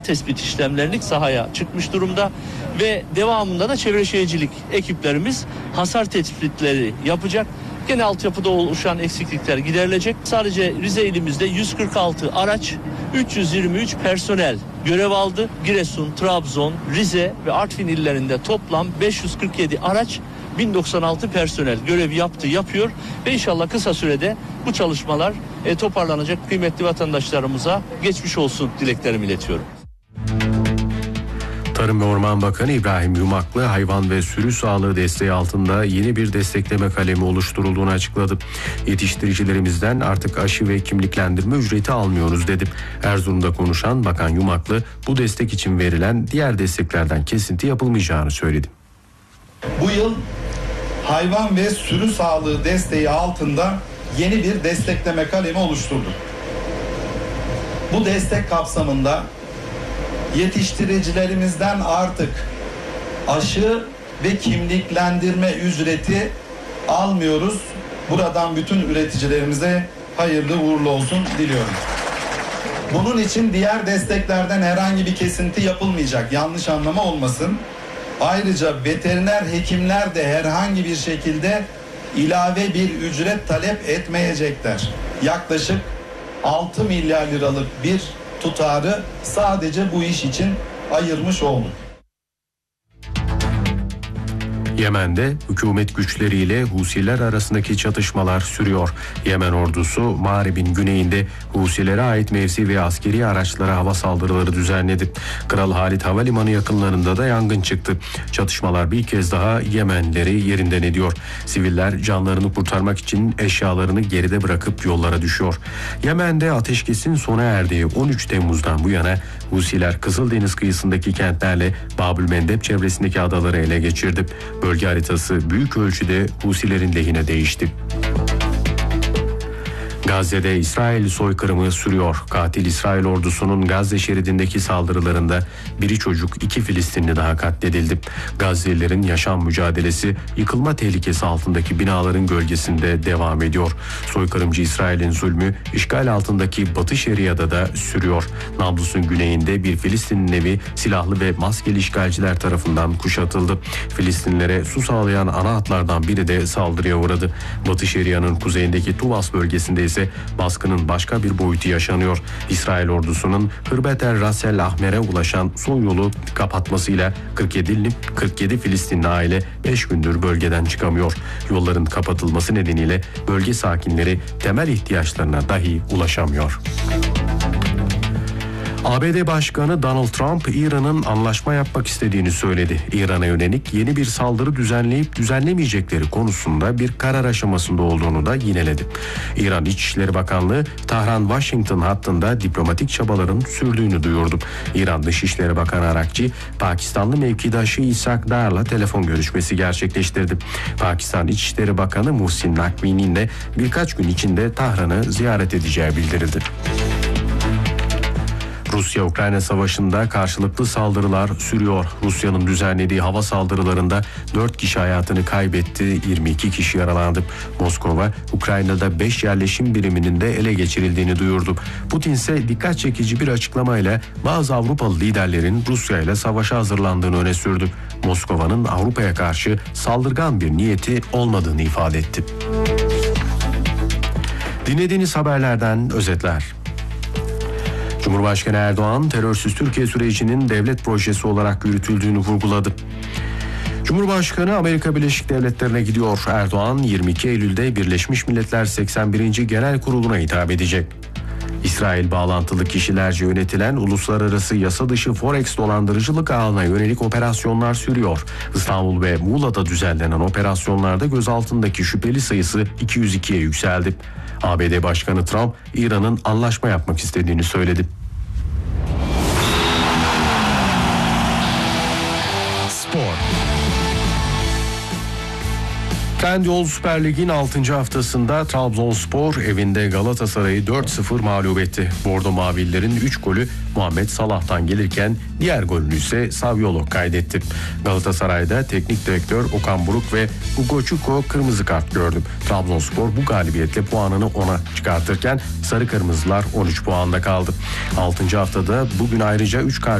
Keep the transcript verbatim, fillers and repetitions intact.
tespit işlemlerini sahaya çıkmış durumda ve devamında da çevre şehircilik ekiplerimiz hasar tespitleri yapacak. Gene altyapıda oluşan eksiklikler giderilecek. Sadece Rize ilimizde yüz kırk altı araç, üç yüz yirmi üç personel görev aldı. Giresun, Trabzon, Rize ve Artvin illerinde toplam beş yüz kırk yedi araç, bin doksan altı personel görev yaptı, yapıyor ve inşallah kısa sürede bu çalışmalar e, toparlanacak. Kıymetli vatandaşlarımıza geçmiş olsun dileklerimi iletiyorum. Tarım ve Orman Bakanı İbrahim Yumaklı, hayvan ve sürü sağlığı desteği altında yeni bir destekleme kalemi oluşturulduğunu açıkladı. Yetiştiricilerimizden artık aşı ve kimliklendirme ücreti almıyoruz dedi. Erzurum'da konuşan Bakan Yumaklı, bu destek için verilen diğer desteklerden kesinti yapılmayacağını söyledi. Bu yıl hayvan ve sürü sağlığı desteği altında yeni bir destekleme kalemi oluşturduk. Bu destek kapsamında yetiştiricilerimizden artık aşı ve kimliklendirme ücreti almıyoruz. Buradan bütün üreticilerimize hayırlı uğurlu olsun diliyorum. Bunun için diğer desteklerden herhangi bir kesinti yapılmayacak. Yanlış anlama olmasın. Ayrıca veteriner hekimler de herhangi bir şekilde ilave bir ücret talep etmeyecekler. Yaklaşık altı milyar liralık bir tutarı sadece bu iş için ayırmış olduk. Yemen'de hükümet güçleriyle Husiler arasındaki çatışmalar sürüyor. Yemen ordusu Mağrib'in güneyinde Husilere ait mevzi ve askeri araçlara hava saldırıları düzenledi. Kral Halid Havalimanı yakınlarında da yangın çıktı. Çatışmalar bir kez daha Yemenlileri yerinden ediyor. Siviller canlarını kurtarmak için eşyalarını geride bırakıp yollara düşüyor. Yemen'de ateşkesin sona erdiği on üç Temmuz'dan bu yana Husiler Kızıldeniz kıyısındaki kentlerle Babülmendeb çevresindeki adaları ele geçirdi. Bölge haritası büyük ölçüde Husilerin lehine değişti. Gazze'de İsrail soykırımı sürüyor. Katil İsrail ordusunun Gazze şeridindeki saldırılarında biri çocuk, iki Filistinli daha katledildi. Gazze'lilerin yaşam mücadelesi yıkılma tehlikesi altındaki binaların gölgesinde devam ediyor. Soykırımcı İsrail'in zulmü işgal altındaki Batı Şeria'da da sürüyor. Nablus'un güneyinde bir Filistinli evi silahlı ve maskeli işgalciler tarafından kuşatıldı. Filistinlilere su sağlayan ana hatlardan biri de saldırıya uğradı. Batı Şeria'nın kuzeyindeki Tuvas bölgesinde ise baskının başka bir boyutu yaşanıyor. İsrail ordusunun Hırbet el Ras el Ahmer'e ulaşan son yolu kapatmasıyla kırk yedi, kırk yedi Filistinli aile beş gündür bölgeden çıkamıyor. Yolların kapatılması nedeniyle bölge sakinleri temel ihtiyaçlarına dahi ulaşamıyor. A B D Başkanı Donald Trump, İran'ın anlaşma yapmak istediğini söyledi. İran'a yönelik yeni bir saldırı düzenleyip düzenlemeyecekleri konusunda bir karar aşamasında olduğunu da yineledi. İran İçişleri Bakanlığı, Tahran-Washington hattında diplomatik çabaların sürdüğünü duyurdu. İran Dışişleri Bakanı Arakçi, Pakistanlı mevkidaşı İshak Dar'la telefon görüşmesi gerçekleştirdi. Pakistan İçişleri Bakanı Muhsin Nakvi'nin de birkaç gün içinde Tahran'ı ziyaret edeceği bildirildi. Rusya-Ukrayna savaşında karşılıklı saldırılar sürüyor. Rusya'nın düzenlediği hava saldırılarında dört kişi hayatını kaybetti, yirmi iki kişi yaralandı. Moskova, Ukrayna'da beş yerleşim biriminin de ele geçirildiğini duyurdu. Putin ise dikkat çekici bir açıklamayla bazı Avrupalı liderlerin Rusya ile savaşa hazırlandığını öne sürdü. Moskova'nın Avrupa'ya karşı saldırgan bir niyeti olmadığını ifade etti. Dinlediğiniz haberlerden özetler. Cumhurbaşkanı Erdoğan, terörsüz Türkiye sürecinin devlet projesi olarak yürütüldüğünü vurguladı. Cumhurbaşkanı Amerika Birleşik Devletleri'ne gidiyor. Erdoğan, yirmi iki Eylül'de Birleşmiş Milletler seksen birinci Genel Kurulu'na hitap edecek. İsrail bağlantılı kişilerce yönetilen uluslararası yasa dışı Forex dolandırıcılık ağına yönelik operasyonlar sürüyor. İstanbul ve Muğla'da düzenlenen operasyonlarda gözaltındaki şüpheli sayısı iki yüz ikiye yükseldi. A B D Başkanı Trump, İran'ın anlaşma yapmak istediğini söyledi. Spor. Trendyol Süper Lig'in altıncı haftasında Trabzonspor evinde Galatasaray'ı dört sıfır mağlup etti. Bordo Mavililerin üç golü Muhammed Salah'tan gelirken diğer golünü ise Saviolo kaydetti. Galatasaray'da teknik direktör Okan Buruk ve Hugo Çuko kırmızı kart gördü. Trabzonspor bu galibiyetle puanını ona çıkartırken sarı kırmızılar on üç puanda kaldı. altıncı haftada bugün ayrıca üç karşı